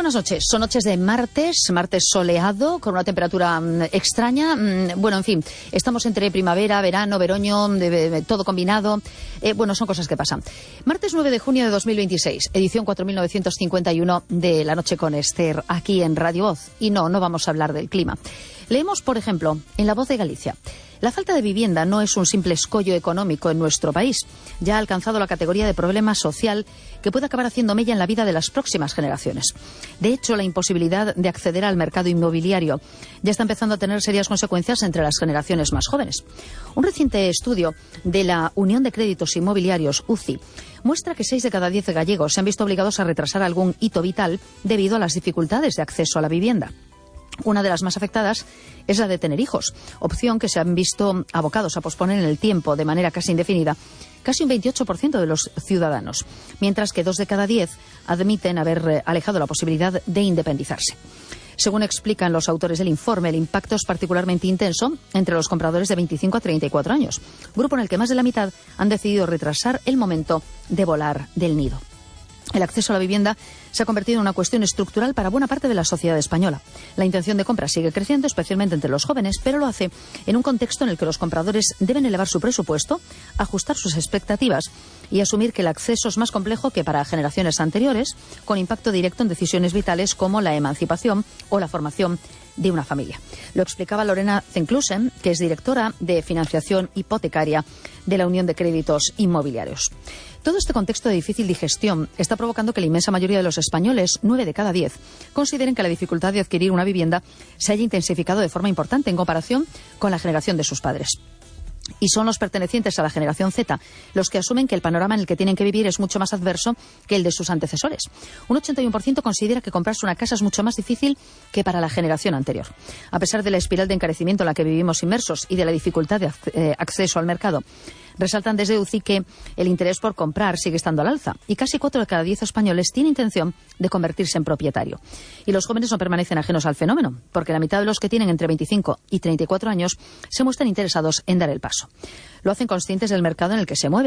buenas noches. Son noches de martes soleado, con una temperatura extraña. Bueno, en fin, estamos entre primavera, verano, veroño, todo combinado. Son cosas que pasan. Martes 9 de junio de 2026, edición 4951 de La Noche con Esther, aquí en Radio Voz. Y no vamos a hablar del clima. Leemos, por ejemplo, en La Voz de Galicia: la falta de vivienda no es un simple escollo económico en nuestro país. Ya ha alcanzado la categoría de problema social que puede acabar haciendo mella en la vida de las próximas generaciones. De hecho, la imposibilidad de acceder al mercado inmobiliario ya está empezando a tener serias consecuencias entre las generaciones más jóvenes. Un reciente estudio de la Unión de Créditos Inmobiliarios, UCI, muestra que 6 de cada 10 gallegos se han visto obligados a retrasar algún hito vital debido a las dificultades de acceso a la vivienda. Una de las más afectadas es la de tener hijos, opción que se han visto abocados a posponer en el tiempo de manera casi indefinida, casi un 28% de los ciudadanos, mientras que 2 de cada 10 admiten haber alejado la posibilidad de independizarse. Según explican los autores del informe, el impacto es particularmente intenso entre los compradores de 25 a 34 años, grupo en el que más de la mitad han decidido retrasar el momento de volar del nido. El acceso a la vivienda se ha convertido en una cuestión estructural para buena parte de la sociedad española. La intención de compra sigue creciendo, especialmente entre los jóvenes, pero lo hace en un contexto en el que los compradores deben elevar su presupuesto, ajustar sus expectativas y asumir que el acceso es más complejo que para generaciones anteriores, con impacto directo en decisiones vitales como la emancipación o la formación de una familia. Lo explicaba Lorena Zenclusen, que es directora de financiación hipotecaria de la Unión de Créditos Inmobiliarios. Todo este contexto de difícil digestión está provocando que la inmensa mayoría de los españoles, 9 de cada 10, consideren que la dificultad de adquirir una vivienda se haya intensificado de forma importante en comparación con la generación de sus padres. Y son los pertenecientes a la generación Z los que asumen que el panorama en el que tienen que vivir es mucho más adverso que el de sus antecesores. Un 81% considera que comprarse una casa es mucho más difícil que para la generación anterior. A pesar de la espiral de encarecimiento en la que vivimos inmersos y de la dificultad de acceso al mercado, resaltan desde UCI que el interés por comprar sigue estando al alza y casi 4 de cada 10 españoles tienen intención de convertirse en propietario. Y los jóvenes no permanecen ajenos al fenómeno, porque la mitad de los que tienen entre 25 y 34 años se muestran interesados en dar el paso. Lo hacen conscientes del mercado en el que se mueven